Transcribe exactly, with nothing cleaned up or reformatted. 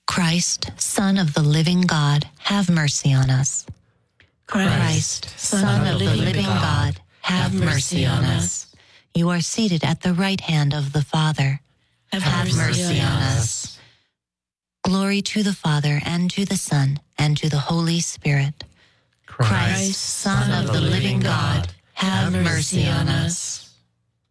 Christ, Son of the living God, have mercy on us. Christ, Son of the living God, have mercy on us. You are seated at the right hand of the Father. Have mercy on us. Glory to the Father, and to the Son, and to the Holy Spirit. Christ, Son of the living God, have mercy on us.